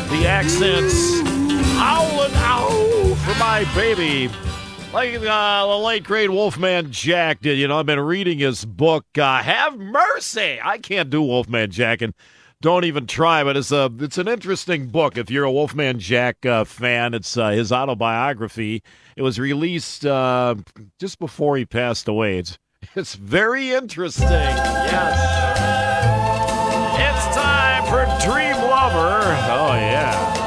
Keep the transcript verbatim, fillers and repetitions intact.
The accents howling out for my baby. Like uh, the late, great Wolfman Jack did. You know, I've been reading his book, uh, Have Mercy. I can't do Wolfman Jack, and don't even try, but it's a it's an interesting book. If you're a Wolfman Jack uh, fan, it's uh, his autobiography. It was released uh, just before he passed away. It's, it's very interesting. Yes. It's time for Dream Lover. Oh, yeah.